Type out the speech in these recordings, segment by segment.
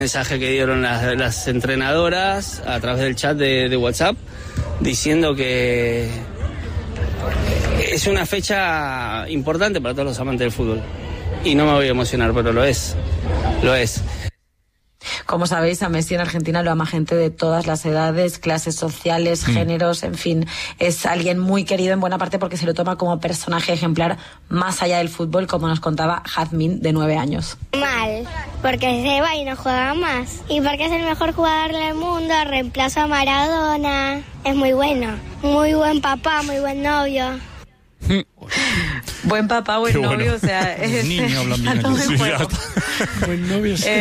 Mensaje que dieron las entrenadoras a través del chat de WhatsApp diciendo que es una fecha importante para todos los amantes del fútbol. Y no me voy a emocionar, pero lo es. Como sabéis, a Messi en Argentina lo ama gente de todas las edades, clases sociales, géneros, en fin. Es alguien muy querido en buena parte porque se lo toma como personaje ejemplar más allá del fútbol, como nos contaba Jazmín, de 9 años. Mal, porque se va y no juega más. Y porque es el mejor jugador del mundo, reemplaza a Maradona. Es muy bueno. Muy buen papá, muy buen novio. Buen papá, buen novio, bueno. O sea... Es niño hablan bien. Buen novio, sí.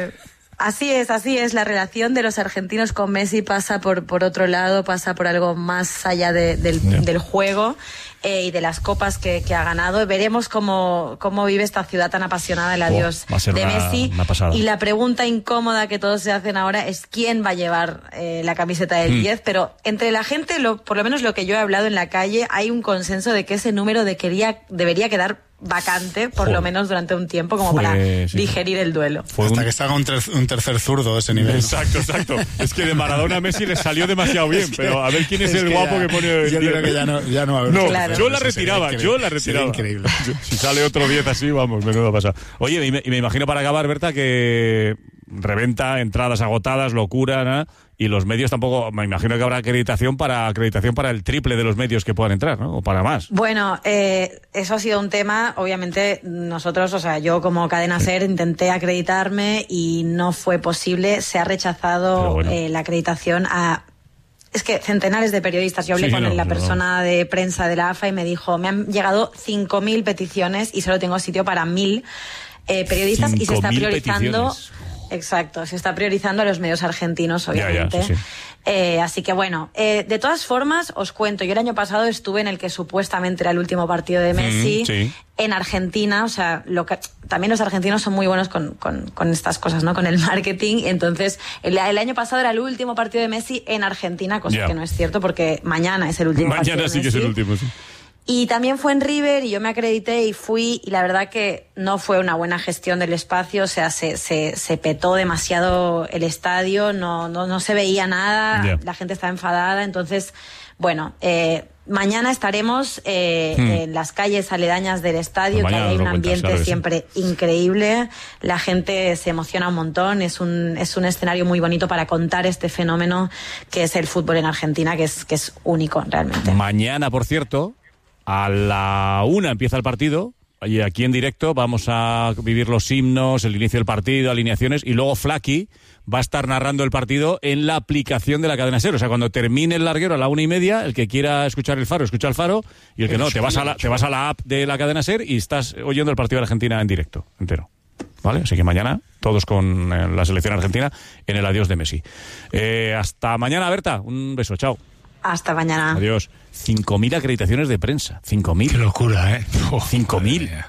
Así es, la relación de los argentinos con Messi pasa por otro lado, pasa por algo más allá del juego y de las copas que ha ganado. Veremos cómo vive esta ciudad tan apasionada el adiós de Messi. Y la pregunta incómoda que todos se hacen ahora es quién va a llevar la camiseta del 10, pero entre la gente, por lo menos lo que yo he hablado en la calle, hay un consenso de que ese número debería quedar vacante, por lo menos durante un tiempo, como para digerir el duelo. Hasta que se haga un tercer zurdo de ese nivel. Exacto. Es que de Maradona a Messi le salió demasiado bien, pero a ver quién es el guapo que pone... Yo creo que ya no va a haber... No, claro. yo la retiraba. Increíble. Si sale otro 10 así, vamos, menudo pasa. Oye, y me imagino para acabar, Berta, que reventa, entradas agotadas, locura, ¿no? Y los medios tampoco, me imagino que habrá acreditación para el triple de los medios que puedan entrar, ¿no? O para más. Bueno, eso ha sido un tema, obviamente nosotros, o sea, yo como Cadena SER intenté acreditarme y no fue posible, se ha rechazado la acreditación a... Es que centenares de periodistas, yo hablé con la persona de prensa de la AFA y me dijo, me han llegado 5.000 peticiones y solo tengo sitio para 1.000 periodistas y se está priorizando... Peticiones. Exacto, se está priorizando a los medios argentinos, obviamente. Sí. Así que bueno, de todas formas, os cuento, yo el año pasado estuve en el que supuestamente era el último partido de Messi en Argentina, o sea, también los argentinos son muy buenos con estas cosas, ¿no? Con el marketing, entonces el año pasado era el último partido de Messi en Argentina, cosa que no es cierto porque mañana es el último partido de Messi. Mañana sí que es el último, sí. Y también fue en River y yo me acredité y fui y la verdad que no fue una buena gestión del espacio, o sea, se petó demasiado el estadio, no se veía nada, la gente estaba enfadada, entonces, bueno, mañana estaremos en las calles aledañas del estadio, que hay un ambiente siempre increíble, la gente se emociona un montón, es un escenario muy bonito para contar este fenómeno que es el fútbol en Argentina, que es único realmente. Mañana, por cierto, a la 1 empieza el partido y aquí en directo vamos a vivir los himnos, el inicio del partido, alineaciones y luego Flaky va a estar narrando el partido en la aplicación de la Cadena SER. O sea, cuando termine el larguero a la 1:30, el que quiera escuchar el Faro, escucha el Faro y el que no, te vas a la app de la Cadena SER y estás oyendo el partido de Argentina en directo, entero. ¿Vale? Así que mañana todos con la selección argentina en el adiós de Messi. Hasta mañana, Berta. Un beso, chao. Hasta mañana. Adiós. 5.000 acreditaciones de prensa. 5.000. Qué locura, ¿eh? 5.000.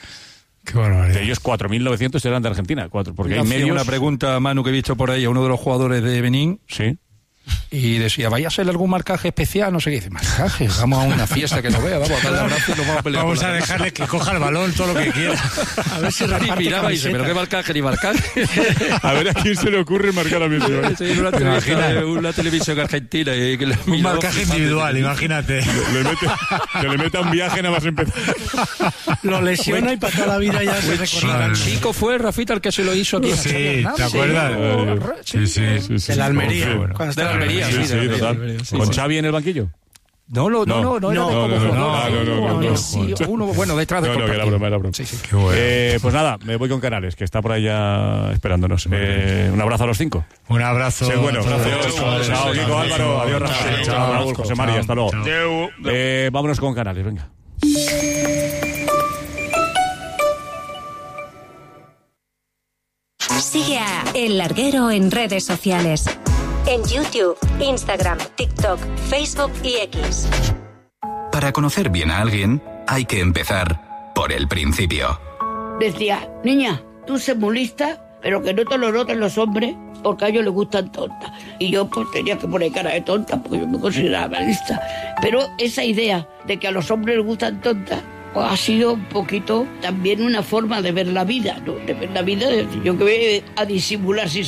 Qué barbaridad. De ellos 4.900 eran de Argentina. Porque hay medios... Una pregunta, Manu, que he visto por ahí a uno de los jugadores de Benín. Sí. Y decía, ¿vaya a ser algún marcaje especial? No sé qué. Dice, marcaje, vamos a una fiesta que nos vea, vamos a darle abrazo y nos vamos a pelear. Vamos a dejarle que coja el balón todo lo que quiera. A ver si reparte. Y miraba y dice, ¿pero qué marcaje ni marcaje? A ver a quién se le ocurre marcar a Messi. Sí, una televisión argentina. Un marcaje individual, imagínate. Que le meta un viaje nada más empezar. Lo lesiona y para toda la vida ya se recordará. Chico fue Rafita el que se lo hizo aquí. Sí, ¿te acuerdas? Sí. De la Almería. Almería, sí, total. ¿Con Xavi en el banquillo? No, bueno, detrás de era broma. Sí. Qué bueno. Pues nada, me voy con Canales, que está por allá esperándonos. Un abrazo a los 5. Un abrazo. Sí, bueno. Chao, Kiko, Álvaro. Adiós, Rafael. Chao, Raúl, José María. Hasta luego. Vámonos con Canales, venga. Sigue a El Larguero en redes sociales. En YouTube, Instagram, TikTok, Facebook y X. Para conocer bien a alguien, hay que empezar por el principio. Decía, niña, tú sé muy lista, pero que no te lo noten los hombres, porque a ellos les gustan tontas. Y yo pues tenía que poner cara de tonta, porque yo me consideraba lista. Pero esa idea de que a los hombres les gustan tontas, pues ha sido un poquito también una forma de ver la vida, ¿no? De ver la vida, yo que voy a disimular si